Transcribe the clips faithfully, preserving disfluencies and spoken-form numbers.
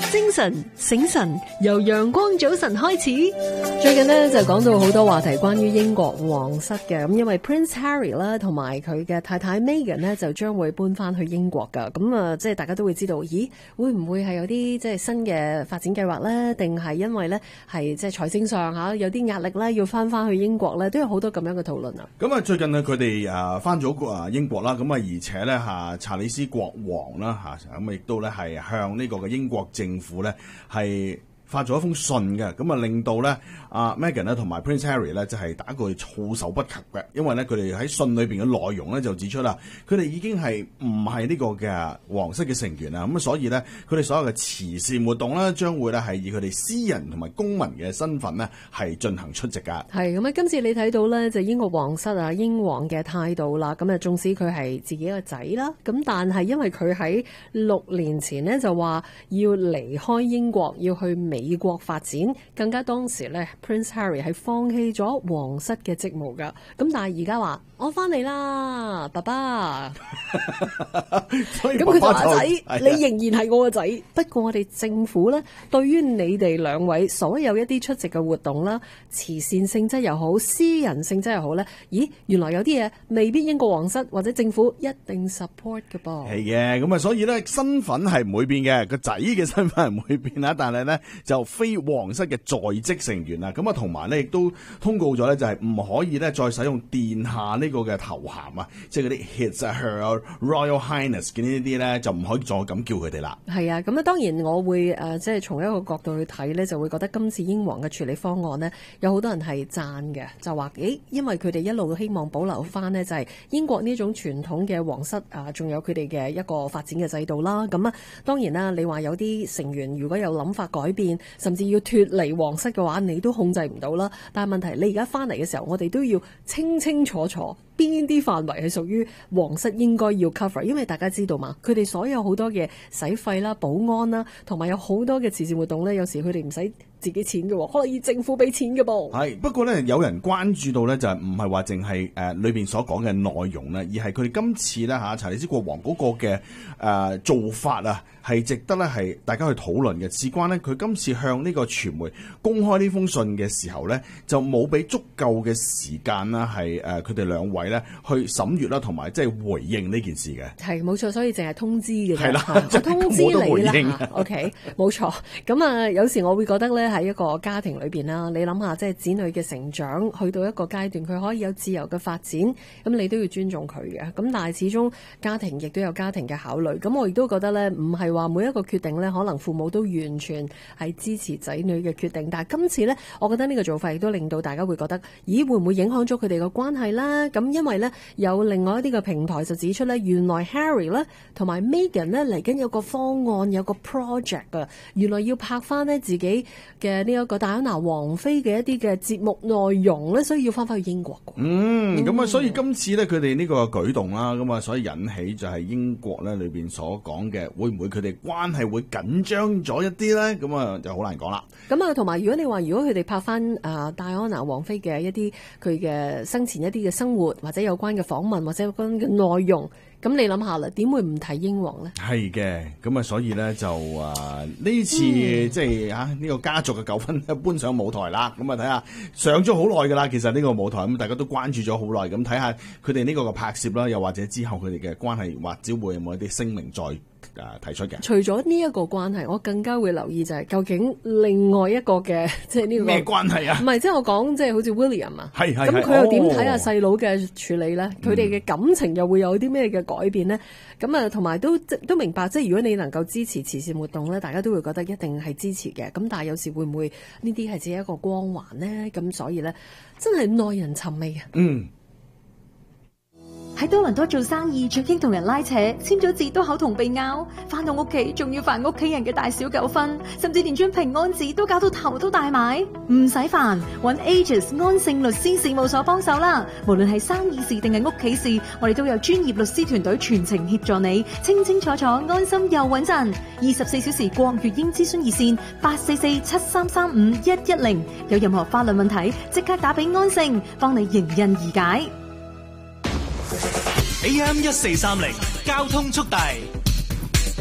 精神醒神，由陽光早晨開始。最近呢，就講到好多話題關於英國皇室嘅，咁因為 Prince Harry 啦同埋佢嘅太太 Meghan 呢，就將會搬翻去英國噶，咁啊即係大家都會知道，咦會唔會係有啲即係新嘅發展計劃呢？定係因為呢係即係財政上吓有啲壓力呢，要翻翻去英國呢？都有好多咁樣嘅討論啊。 咁啊最近呢，佢哋啊翻咗啊英國啦，咁啊而且呢，吓查理斯國王啦吓，咁亦都呢係向呢個嘅英國政府呢係發咗一封信嘅，咁啊令到咧阿 Meghan 咧同埋 Prince Harry 咧就係打個措手不及嘅，因為咧佢哋喺信裏邊嘅內容咧就指出啦，佢哋已經係唔係呢個嘅皇室嘅成員啦，咁啊所以咧佢哋所有嘅慈善活動咧將會咧係以佢哋私人同埋公民嘅身份咧係進行出席噶。 係咁啊，今次你睇到咧就英國皇室啊英皇嘅態度啦，咁啊縱使佢係自己個仔啦，咁但係因為佢喺六年前呢就話要離開英國要去美美國發展，更加當時咧 Prince Harry 係放棄咗皇室嘅職務噶，咁但係而家話我翻嚟啦，爸爸。咁佢就話仔，你仍然係我個仔。不過我哋政府咧，對於你哋兩位所有一啲出席嘅活動啦，慈善性質又好，私人性質又好咧，咦，原來有啲嘢未必英國皇室或者政府一定 support 嘅噃。 係嘅，咁啊，所以咧身份係唔會變嘅，個仔嘅身份係唔會變啦，但係咧就非皇室嘅在職成員啦，咁啊同埋咧亦都通告咗咧，就係唔可以咧再使用殿下呢個嘅頭銜啊，即係嗰啲 His 啊、Her Royal Highness 嘅呢啲咧，就唔可以再咁叫佢哋啦。係啊，咁啊當然我會誒即係從一個角度去睇咧，就會覺得今次英皇嘅處理方案呢，有好多人係讚嘅，就話誒，因為佢哋一路希望保留翻呢，就係英國呢種傳統嘅皇室啊，仲有佢哋嘅一個發展嘅制度啦。咁啊當然啦，你話有啲成員如果有諗法改變，甚至要脫離皇室嘅話，你都控制唔到啦。但係問題，你而家翻嚟嘅時候，我哋都要清清楚楚邊啲範圍係屬於皇室應該要 cover， 因為大家知道嘛，佢哋所有好多嘅使費啦、保安啦，同埋有好多嘅慈善活動咧，有時佢哋唔使自己錢嘅，可能要政府俾錢嘅噃。 係不過咧，有人關注到咧，就係唔係話淨係誒裏邊所講嘅內容咧，而係佢哋今次咧嚇查理斯國王嗰個嘅誒、呃、做法啊，係值得咧係大家去討論嘅。事關咧，佢今次向呢個傳媒公開呢封信嘅時候咧，就冇俾足夠嘅時間啦，係誒佢哋兩位咧去審閱啦，同埋即係回應呢件事嘅。 係冇錯，所以淨係通知嘅啫。 係啦， 我通知你啦。 應 OK， 冇錯。咁啊，有時我會覺得咧，喺一個家庭裏邊啦，你諗下，即係子女嘅成長去到一個階段，佢可以有自由嘅發展，咁你都要尊重佢嘅。咁但係始終家庭亦都有家庭嘅考慮。咁我亦都覺得咧，唔係話每一個決定咧，可能父母都完全係支持仔女嘅決定。但係今次咧，我覺得呢個做法亦都令到大家會覺得，咦，會唔會影響咗佢哋嘅關係啦？咁因為咧，有另外一啲嘅平台就指出咧，原來 Harry 咧同埋 Meghan 咧嚟緊有個方案，有個 project 啊，原來要拍翻咧自己嘅呢一個戴安娜王妃嘅一啲嘅節目內容咧，所以要翻返去英國。 嗯，咁啊，所以今次咧佢哋呢個舉動啦，咁啊，所以引起就係英國咧裏邊所講嘅，會唔會佢哋關係會緊張咗一啲咧？咁啊，就好難講啦。咁啊， 同埋如果你話如果佢哋拍翻誒戴安娜王妃嘅一啲佢嘅生前一啲嘅生活或者有關嘅訪問或者有關嘅內容，咁你諗下啦，點會唔睇英皇咧？ 係嘅，咁啊，所以咧就啊呢次、嗯、即係啊呢個家族嘅糾紛搬上舞台啦，咁啊睇下上咗好耐噶啦，其實呢個舞台咁大家都關注咗好耐，咁睇下佢哋呢個嘅拍攝啦，又或者之後佢哋嘅關係或者會有冇一啲聲明再誒提出嘅。 除咗呢一個關係，我更加會留意就係究竟另外一個嘅即係呢個咩關係啊？ 唔係即係我講即係好似 William 啊， 係係咁佢又點睇下細佬嘅處理咧？佢哋嘅感情又會有啲咩嘅改變咧？咁啊，同埋都都明白，即係如果你能夠支持慈善活動咧，大家都會覺得一定係支持嘅。咁但係有時會唔會呢啲係只係一個光環咧？咁所以咧，真係耐人尋味啊！ 嗯。 喺多倫多做生意，最驚同人拉扯，簽咗字都口同鼻拗，翻到屋企仲要煩屋企人嘅大小糾紛，甚至連張平安紙都搞到頭都大埋。唔使煩，揾 Aegis 安盛律師事務所幫手啦。無論係生意事定係屋企事，我哋都有專業律師團隊全程協助你，清清楚楚、安心又穩陣。二十四小時國粵英諮詢熱線八四四七三三五一一零，有任何法律問題即刻打俾安盛，幫你迎刃而解。 A M 一四三零交通速遞。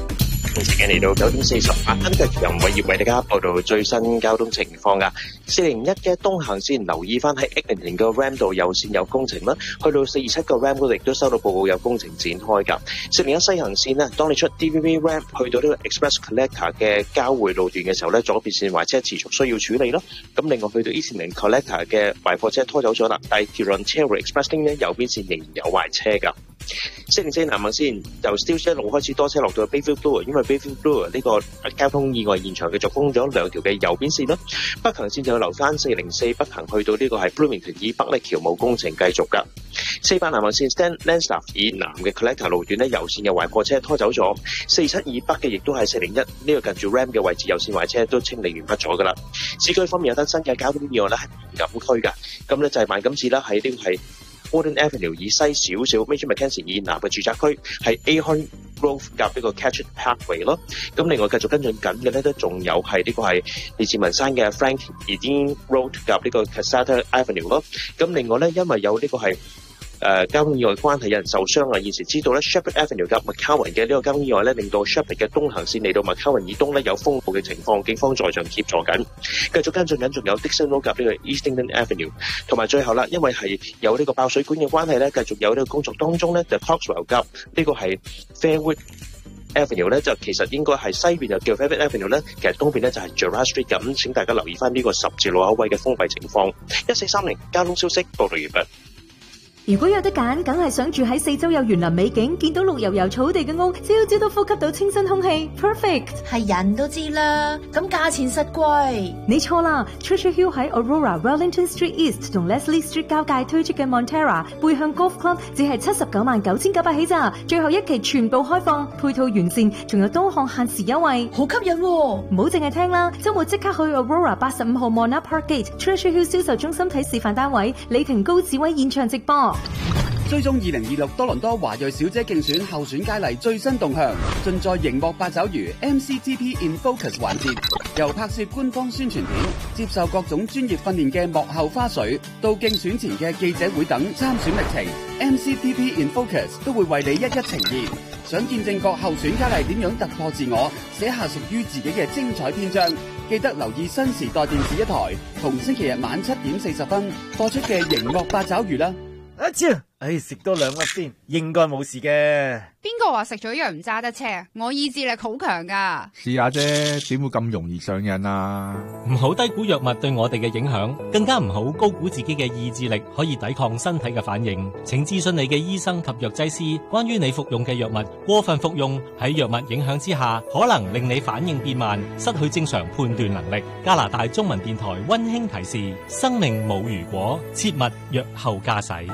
時間嚟到九點四十八分，嘅由偉業為大家報道最新交通情況噶。四零一嘅東行線留意翻喺 Eglinton 嘅 Ram 道右線有工程啦，去到四二七個 Ram 嗰度亦都收到報告有工程展開噶。四零一西行線呢，當你出 D V V Ram 去到呢個 Express Collector 嘅交匯路段嘅時候呢，左邊線壞車持續需要處理咯。咁另外去到 Eastern Collector 嘅壞貨車拖走咗啦，但係 Toronto Express Lane 呢，右邊線仍然有壞車噶。四零四南行線由 Steeles 一路開始多車落到 Bayview Blue， 因為 Bayview Blue 呢個交通意外現場繼續封咗兩條嘅右邊線啦。北行線就要留翻四零四北行去到呢個係 Bloomington 以北咧，橋務工程繼續噶。四八南行線 Stan Lansdowne 以南嘅 Collector 路段咧，右線有壞貨車拖走咗。四七以北嘅亦都係四零一呢個近住 Ram 嘅位置，右線壞車都清理完畢咗噶啦。市區方面有單新嘅交通意外咧，係敏感區噶，咁咧就係萬錦市啦，喺呢個係Warden Avenue 以西少少 Major Mackenzie 以南嘅住宅區，係 Ahern Grove 夾呢個 Catchett Parkway 咯。咁另外繼續跟進緊嘅咧，都仲有係呢個係列治文山嘅 Frank Eden Road 夾呢個 Cassata Avenue 咯。咁另外咧，因為有呢個係誒、呃、交通意外關係有人受傷啊！現時知道咧 Shepherd Avenue 夾 McCowan 嘅呢個交通意外咧，令到 Shepherd 嘅東行線嚟到 McCowan 以東咧有封路嘅情況，警方在場協助緊。繼續跟進緊，仲有 Dixon Road 夾呢個 Eastington Avenue， 同埋最後啦，因為係有呢個爆水管嘅關係咧，繼續有呢個工作當中咧 The Coxwell 夾呢個係 Fairwood Avenue 咧，就其實應該係西邊就叫 Fairwood Avenue 咧，其實東邊咧就係 Gerrard Street 咁。請大家留意翻呢個十字路口位嘅封閉情況。一四三零交通消息報道完畢。 如果有得揀，梗係想住喺四周有園林美景，見到綠油油草地嘅屋，朝朝都呼吸到清新空氣 ，perfect。 係人都知啦，咁價錢實貴。 你錯啦 ，Treasure Hill 喺 Aurora、Wellington Street East 同 Leslie Street 交界推出嘅 Montera 背向 Golf Club 只係七十九萬九千九百起咋，最後一期全部開放，配套完善，仲有多項限時優惠， 好吸引喎！ 唔好淨係聽啦，周末即刻去 Aurora 八十五號 Monarch Park Gate Treasure Hill 銷售中心睇示範單位，李婷高志威現場直播。 追蹤二零二六多倫多華裔小姐競選候選佳麗最新動向，盡在熒幕八爪魚 M C T P in Focus 環節，由拍攝官方宣傳片、接受各種專業訓練嘅幕後花絮，到競選前嘅記者會等參選歷程 ，M C T P in Focus 都會為你一一呈現。想見證各候選佳麗點樣突破自我，寫下屬於自己嘅精彩篇章，記得留意新時代電視一台，同星期日晚七點四十分播出嘅熒幕八爪魚啦。 阿超，唉，食多兩粒先，應該冇事嘅。 邊個話食咗藥唔揸得車？我意志力好強噶。 試下啫，點會咁容易上癮啊？ 唔好低估藥物對我哋嘅影響，更加唔好高估自己嘅意志力可以抵抗身體嘅反應。請諮詢你嘅醫生及藥劑師，關於你服用嘅藥物。過分服用喺藥物影響之下，可能令你反應變慢，失去正常判斷能力。加拿大中文電台溫馨提示：生命冇如果，切勿藥後駕駛。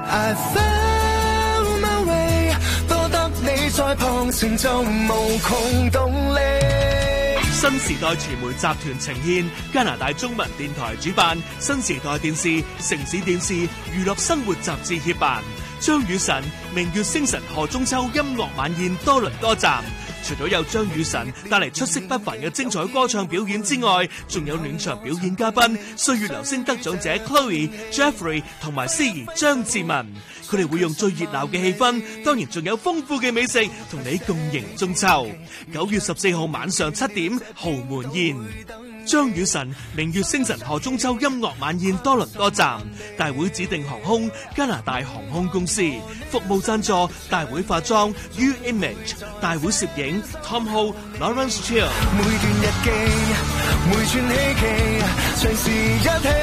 你在旁前就無窮動力。 新時代傳媒集團呈現，加拿大中文電台主辦，新時代電視、城市電視、娛樂生活雜誌協辦，張雨晨、明月星辰賀中秋音樂晚宴多倫多站。除咗有張雨晨帶嚟出色不凡嘅精彩歌唱表演之外，仲有暖場表演嘉賓歲月流星得獎者 Chloe、Jeffrey 同埋司儀張志文。佢哋會用最熱鬧嘅氣氛，當然仲有豐富嘅美食，同你共迎中秋。九月十四號晚上七點，豪門宴。張雨晨明月星辰賀中秋音樂晚宴多倫多站，大會指定航空加拿大航空公司，服務贊助大會化妝 U Image， 大會攝影 Tom Ho、Lawrence Chill。 每段日記，每串希冀，隨時一起。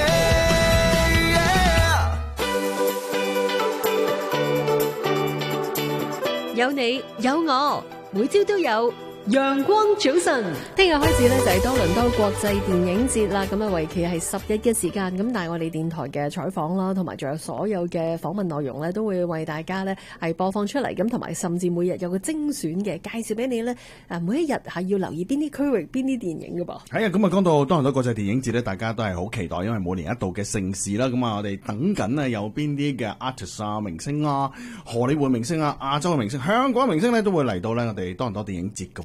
有你有我，每朝都有陽光早晨。聽日開始呢，就係多倫多國際電影節啦，咁啊為期係十日嘅時間，咁但係我哋電台嘅採訪啦，同埋仲有所有嘅訪問內容呢，都會為大家呢係播放出嚟，咁同埋甚至每日有個精選嘅介紹俾你呢。誒，每一日係要留意邊啲區域、邊啲電影㗎噃。 係啊，咁啊講到多倫多國際電影節呢，大家都係好期待，因為每年一度嘅盛事啦。咁啊，我哋等緊啊有邊啲嘅 artist 啊、明星啊、荷里活明星啊、亞洲嘅明星、香港明星呢，都會嚟到呢我哋多倫多電影節㗎喎。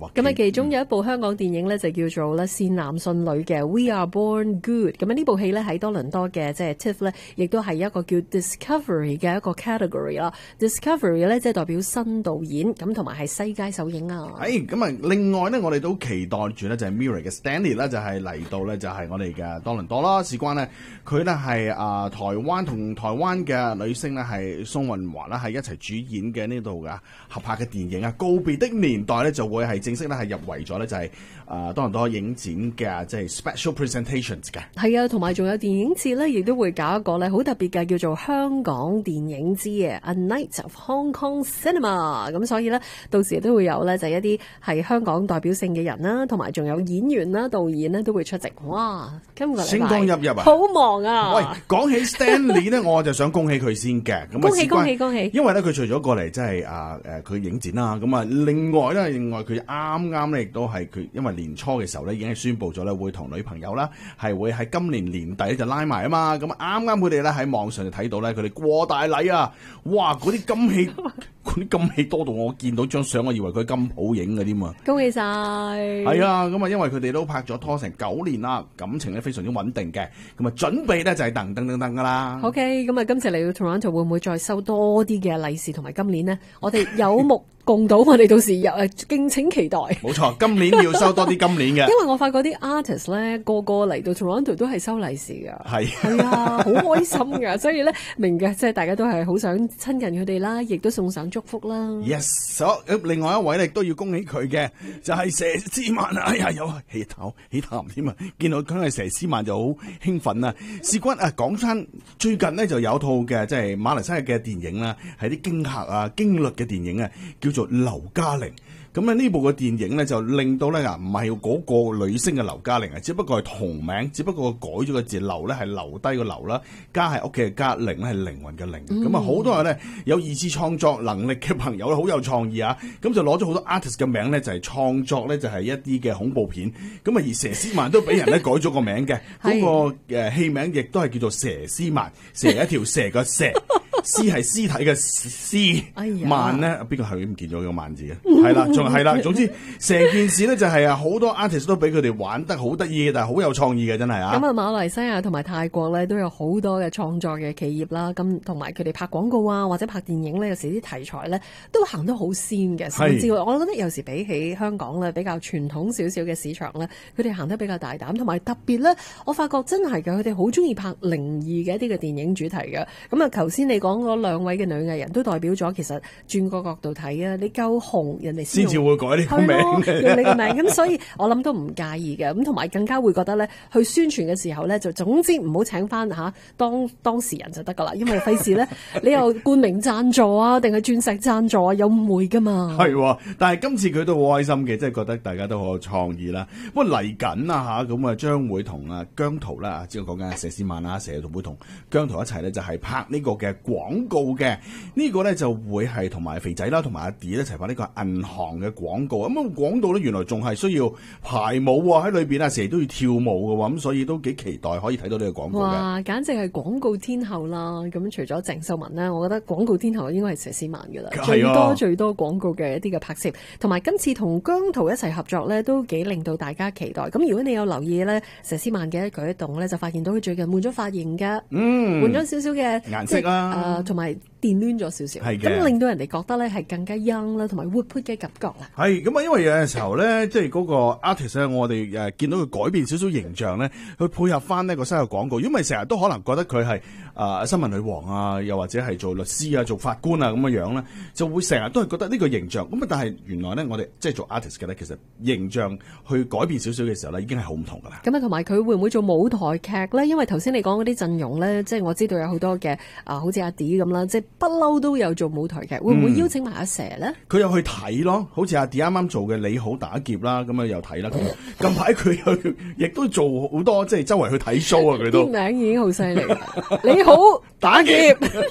咁啊，其中有一部香港電影咧就叫做咧善男信女嘅 We Are Born Good。咁啊，呢部戲咧喺多倫多嘅即係 T I F F 咧，亦都係一個叫 Discovery 嘅一個 category 啦。Discovery 咧即係代表新導演，咁同埋係世界首映啊。 係咁啊，另外咧我哋都期待住咧就係 Mirror 嘅 Stanley 咧就係嚟到咧就係我哋嘅多倫多啦。事關咧佢咧係啊台灣同台灣嘅女星咧係宋雲華啦係一齊主演嘅呢度嘅合拍嘅電影啊，告別的年代咧就會係正式咧係入圍咗咧就係啊多倫多影展嘅即係 special presentations 嘅。 係啊，同埋仲有電影節咧，亦都會搞一個咧好特別嘅叫做香港電影之夜 A Night of Hong Kong Cinema。咁所以咧到時都會有咧就係一啲係香港代表性嘅人啦，同埋仲有演員啦、導演咧都會出席。哇！今個禮拜星光熠熠啊， 好忙啊！ 喂，講起 Stanley 咧，我就想恭喜佢先嘅。咁恭喜恭喜恭喜！ 因為咧佢除咗過嚟即係啊誒佢影展啦，咁啊另外咧另外佢啱啱咧亦都係佢因為年初嘅時候咧已經係宣布咗咧會同女朋友啦係會喺今年年底就拉埋啊嘛，咁啱啱佢哋咧喺網上就睇到咧佢哋過大禮啊，哇嗰啲金器嗰啲金器多到我見到張相我以為佢金鋪影嘅添嘛。 恭喜晒！ 係啊，咁啊因為佢哋都拍咗拖成九年啦，感情咧非常之穩定嘅，咁啊準備咧就係噔噔噔噔噶啦。 OK， 咁啊今次嚟到 Toronto 會唔會再收多啲嘅利是同埋金鏈呢？我哋有目共睹，我哋到時又誒敬請期待。 冇錯，今年要收多啲金鏈嘅。 因為我發覺啲 artist 咧個個嚟到 Toronto 都係收利是噶。 係係啊，好開心噶，所以咧明嘅，即係大家都係好想親近佢哋啦，亦都送上祝福啦。 Yes， 好，另外一位咧都要恭喜佢嘅，就係佘詩曼啊！哎呀，有氣頭起痰添啊！見到佢係佘詩曼就好興奮啊！事關啊，講翻最近呢就有套嘅即係馬來西亞嘅電影啦，係啲驚嚇啊、驚慄嘅電影啊，叫做劉嘉玲。咁啊呢部嘅電影咧就令到咧啊唔係嗰個女星嘅劉嘉玲啊，只不過係同名，只不過改咗個字劉咧係留低個劉啦，嘉係屋企嘅嘉，玲咧係靈魂嘅靈。咁啊好多人咧有二次創作能力嘅朋友咧好有創意啊，咁就攞咗好多 artist 嘅名咧就係創作咧就係一啲嘅恐怖片。咁啊而佘詩曼都俾人咧改咗個名嘅，嗰個誒戲名亦都係叫做佘詩曼，佘一條蛇嘅蛇。屍係屍體嘅屍，曼咧邊個係唔見咗個曼字嘅？係啦，仲係啦。總之成件事咧就係啊，好多 artist 都俾佢哋玩得好得意嘅，但係好有創意嘅，真係啊！ 咁啊，馬來西亞同埋泰國咧都有好多嘅創作嘅企業啦，咁同埋佢哋拍廣告啊，或者拍電影咧，有時啲題材咧都行得好先嘅。甚至我覺得有時比起香港咧比較傳統少少嘅市場咧，佢哋行得比較大膽，同埋特別咧，我發覺真係嘅，佢哋好中意拍靈異嘅一啲嘅電影主題嘅。咁啊，頭先你講嗰兩位嘅女藝人都代表咗，其實轉個角度睇啊，你夠紅，人哋先至會改呢個名， 用你個名，咁所以我諗都唔介意嘅，咁同埋更加會覺得咧，去宣傳嘅時候咧，就總之唔好請翻吓當當事人就得噶啦，因為費事咧，你又冠名贊助啊，定係鑽石贊助啊，有誤會噶嘛。 係，但係今次佢都好開心嘅，即係覺得大家都好有創意啦。不過嚟緊啊吓，咁啊將會同啊姜濤啦，即係講緊佘詩曼啊，成日都會同姜濤一齊咧，就係拍呢個嘅廣告嘅。呢個咧就會係同埋肥仔啦，同埋阿 D 一齊拍呢個銀行嘅廣告。咁啊廣告咧原來仲係需要排舞喎，喺裏邊啊成日都要跳舞嘅喎，咁所以都幾期待可以睇到呢個廣告嘅。 哇，簡直係廣告天后啦！咁除咗鄭秀文咧，我覺得廣告天后應該係佘詩曼嘅啦，最多最多廣告嘅一啲嘅拍攝，同埋今次同姜濤一齊合作咧，都幾令到大家期待。咁如果你有留意咧，佘詩曼嘅一舉一動咧，就發現到佢最近換咗髮型㗎，嗯，換咗少少嘅顏色啦， 誒同埋電攣咗少少，咁令到人哋覺得咧係更加 young 啦，同埋活潑嘅感覺啦。 係咁啊，因為有陣時候咧，即係嗰個 artist 咧，我哋誒見到佢改變少少形象咧，去配合翻呢個新嘅廣告，因為成日都可能覺得佢係誒新聞女王啊，又或者係做律師啊、做法官啊咁嘅樣咧，就會成日都係覺得呢個形象。咁啊，但係原來咧，我哋即係做 artist 嘅咧，其實形象去改變少少嘅時候咧，已經係好唔同噶啦。 咁啊，同埋佢會唔會做舞台劇咧？因為頭先你講嗰啲陣容咧，即係我知道有好多嘅啊，好似阿 D 咁啦，即係不嬲都有做舞台劇，會唔會邀請埋阿蛇咧？ 佢、嗯、又去睇咯，好似阿 D 啱啱做嘅你好打劫啦，咁啊又睇啦。近排佢去亦都做好多，即係周圍去睇 show 啊！佢都啲名已經好犀利。你好打劫。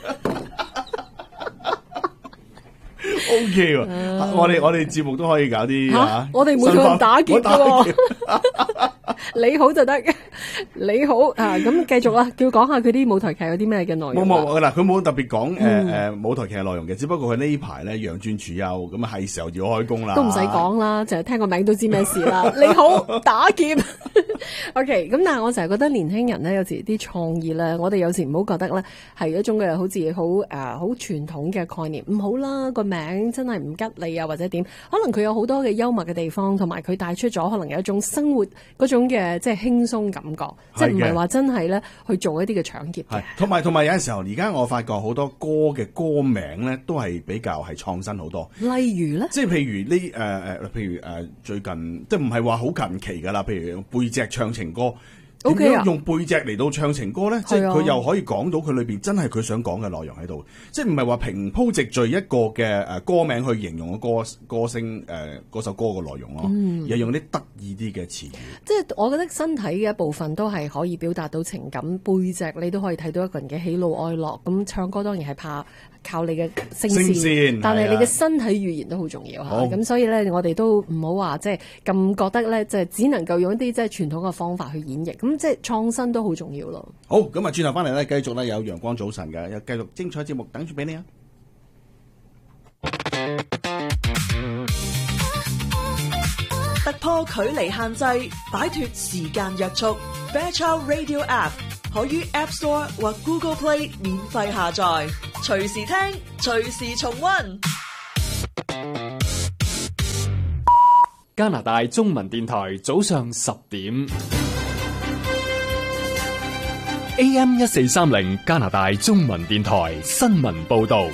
O K 喎，我哋我哋節目都可以搞啲嚇， 我哋每個人打劫㗎喎。 你好就得，你好啊！咁繼續啦，叫講下佢啲舞台劇有啲咩嘅內容。 冇冇嗱，佢冇特別講嗯誒誒舞台劇嘅內容嘅，只不過佢呢排咧養尊處優，咁啊係時候要開工啦。 都唔使講啦，就係聽個名都知咩事啦。你好，打劍。OK，咁但係我成日覺得年輕人咧，有時啲創意咧，我哋有時唔好覺得咧係一種嘅好似好誒好傳統嘅概念，唔好啦，個名真係唔吉利啊，或者點？可能佢有好多嘅幽默嘅地方，同埋佢帶出咗可能有一種生活嗰種嘅即係輕鬆感覺，即係唔係話真係咧去做一啲嘅搶劫嘅。 同埋同埋有陣時候，而家我發覺好多歌嘅歌名咧，都係比較係創新好多。 例如咧， 即係譬如呢誒誒，譬如誒、呃、最近即係唔係話好近期㗎啦，譬如背脊唱情歌。點樣用背脊嚟到唱情歌咧？即係佢又可以講到佢裏邊真係佢想講嘅內容喺度，即係唔係話平鋪直敘一個嘅誒歌名去形容個歌歌星誒嗰首歌嘅內容咯， 嗯、 又用啲得意啲嘅詞語。 即係我覺得身體嘅一部分都係可以表達到情感，背脊你都可以睇到一個人嘅喜怒哀樂。咁唱歌當然係怕靠你嘅聲線，但係你嘅身體語言都好重要嚇。咁所以咧，我哋都唔好話即係咁覺得咧，即係只能夠用一啲即係傳統嘅方法去演繹。咁即係創新都好重要咯。 好，咁啊轉頭翻嚟咧，繼續咧有陽光早晨嘅，有繼續精彩節目等住俾你啊！ 突破距離限制，擺脫時間約束。Fairchild Radio App 可於 App Store 或 Google Play 免費下載，隨時聽，隨時重溫。 加拿大中文電台早上十點 A M 一四三零，加拿大中文電台新聞報道。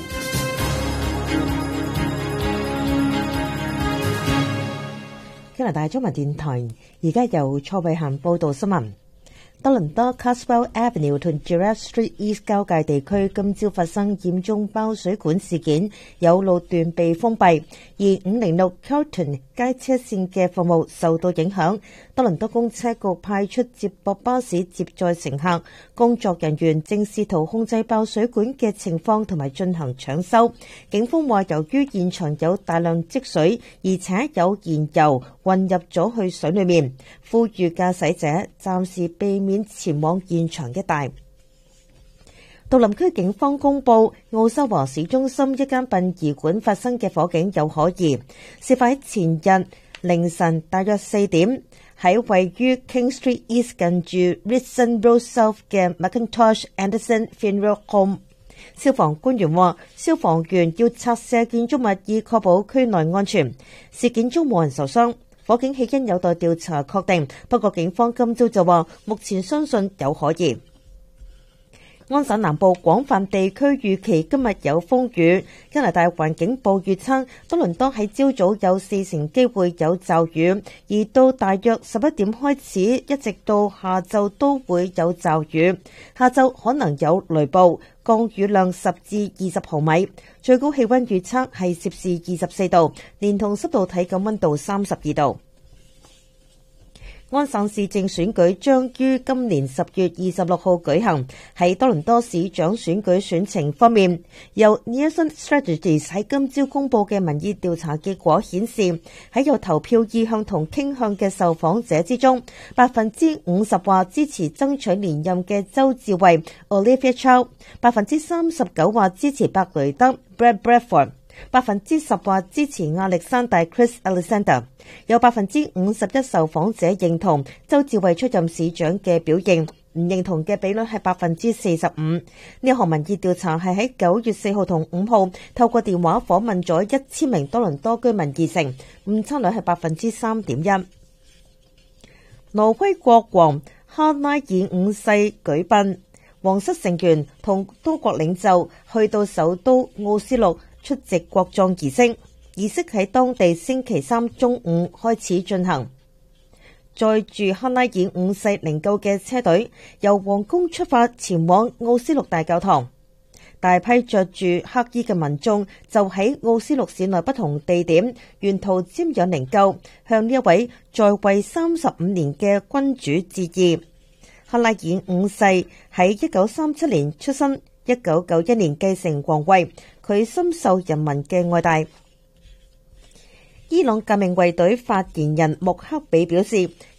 加拿大中文電台而家由蔡慧嫻報道新聞。多倫多 Caswell Avenue 同 Gerrard Street East 交界地區今朝發生嚴重爆水管事件，有路段被封閉，而五零六 Carlton 街車線嘅服務受到影響。多倫多公車局派出接駁巴士接載乘客，工作人員正試圖控制爆水管嘅情況同埋進行搶修。警方話，由於現場有大量積水，而且有燃油混入咗去水裏面，呼籲駕駛者暫時避免前往現場一帶。杜林區警方公布，奧修華市中心一間殯儀館發生嘅火警有可疑，事發喺前日凌晨大約四點，喺位於 King Street East 近住 Ritson Road South 嘅 McIntosh Anderson Funeral Home。消防官員話，消防員要拆卸建築物以確保區內安全。事件中冇人受傷。火警起因有待調查確定，不過警方今朝就話，目前相信有可疑。安省南部廣泛地區預期今日有風雨。加拿大環境部預測，多倫多喺朝早有四成機會有驟雨，而到大約十一點開始，一直到下晝都會有驟雨。下晝可能有雷暴，降雨量十至二十毫米。最高氣溫預測係攝氏二十四度，連同濕度體感溫度三十二度。安省市政選舉將於今年十月二十六號舉行。喺多倫多市長選舉選情方面，由 Nielsen Strategies 喺今朝公布嘅民意調查結果顯示，喺有投票意向同傾向嘅受訪者之中，百分之五十話支持爭取連任嘅周志偉 Olivia Chow， 百分之三十九話支持伯雷德 Brad Bradford，百分之十話支持亞歷山大 Chris Alexander， 有百分之五十一受訪者認同周志偉出任市長嘅表現，唔認同嘅比率係百分之四十五。呢項民意調查係喺九月四號同五號透過電話訪問咗一千名多倫多居民而成，誤差率係百分之三點一。挪威國王哈拉爾五世舉殯，皇室成員同多國領袖去到首都奧斯陸出席國葬儀式，儀式喺當地星期三中午開始進行。載住哈拉爾五世靈柩嘅車隊由皇宮出發前往奧斯陸大教堂，大批着住黑衣嘅民眾就喺奧斯陸市內不同地點沿途瞻仰靈柩，向呢一位在位三十五年嘅君主致意。哈拉爾五世喺一九三七年出生，一九九一年繼承皇位，佢深受人民嘅愛戴。伊朗革命衛隊發言人穆克比表示，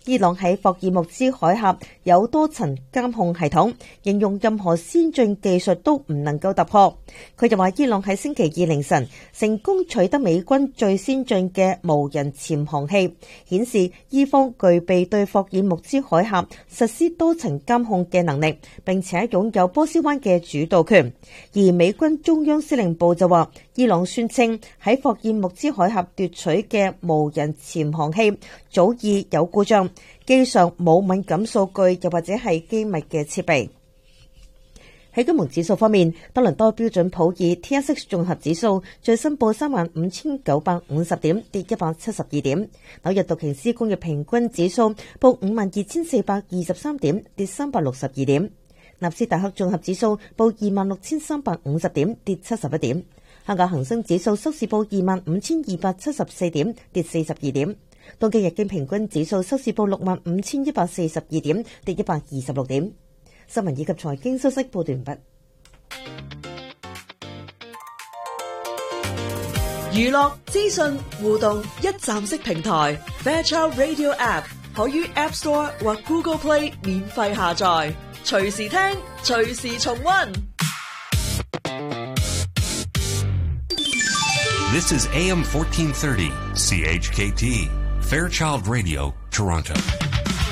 伊朗喺霍爾木茲海峽有多層監控系統，形容任何先進技術都唔能夠突破。佢就話伊朗喺星期二凌晨成功取得美軍最先進嘅無人潛航器，顯示伊方具備對霍爾木茲海峽實施多層監控嘅能力，並且擁有波斯灣嘅主導權。而美軍中央司令部就話，伊朗宣稱喺霍爾木茲海峽奪取嘅無人潛航器早已有故障，機上冇敏感數據，又或者係機密嘅設備。喺金融指數方面，多倫多標準普爾 T S X 綜合指數最新報三萬五千九百五十點，跌一百七十二點。紐約道瓊斯工業平均指數報五萬二千四百二十三點，跌三百六十二點。納斯達克綜合指數報二萬六千三百五十點，跌七十一點。香港恒生指數收市報二萬五千二百七十四點，跌四十二點。東京日經平均指數收市報六萬五千一百四十二點，跌一百二十六點。新聞以及財經消息報道完畢。 娛樂資訊互動一站式平台 Fairchild Radio App 可於 App Store 或 Google Play 免費下載，隨時聽，隨時重溫。 This is A M fourteen thirty C H K T Fairchild Radio Toronto.